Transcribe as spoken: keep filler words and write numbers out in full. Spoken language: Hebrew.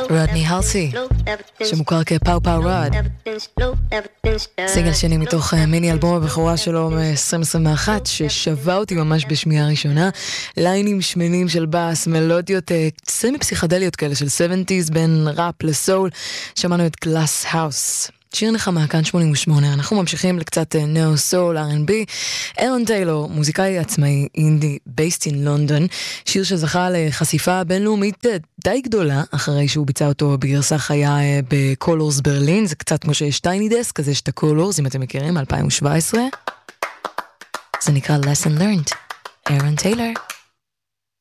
רודני הלסי, שמוכר כפאו פאו רוד. סינגל שני מתוך מיני אלבום הבכורה שלו מ-עשרים עשרים ואחת, ששווה אותי ממש בשמיעה ראשונה. ליינים שמנים של בס, מלודיות סמי פסיכדליות כאלה של שבעים בין ראפ לסול. שמענו את גלאס האוס. שיר נחמה, כאן שמונים ושמונה. אנחנו ממשיכים לקצת נאו סול, אר אנד בי. אירון טיילור, מוזיקאי עצמאי אינדי, based in London, שיר שזכה לחשיפה בינלאומית די גדולה, אחרי שהוא ביצע אותו בגרסה חיה בקולורס ברלין. זה קצת כמו שיש טייני דסק, אז יש את הקולורס, אם אתם מכירים, אלפיים שבע עשרה. זה נקרא Lesson Learned. אירון טיילור.